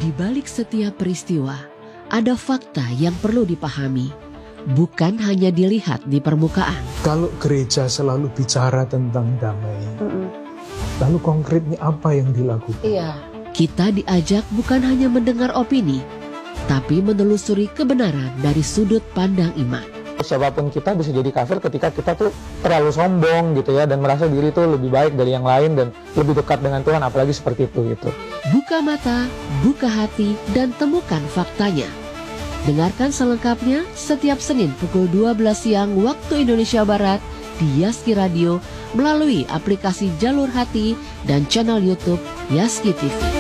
Di balik setiap peristiwa, ada fakta yang perlu dipahami, bukan hanya dilihat di permukaan. Kalau gereja selalu bicara tentang damai, lalu konkretnya apa yang dilakukan? Kita diajak bukan hanya mendengar opini, tapi menelusuri kebenaran dari sudut pandang iman. Siapapun kita bisa jadi kafir ketika kita tuh terlalu sombong gitu ya, dan merasa diri tuh lebih baik dari yang lain dan lebih dekat dengan Tuhan, apalagi seperti itu gitu. Buka mata, buka hati, dan temukan faktanya. Dengarkan selengkapnya setiap Senin pukul 12 siang waktu Indonesia Barat di Yaski Radio melalui aplikasi Jalur Hati dan channel YouTube Yaski TV.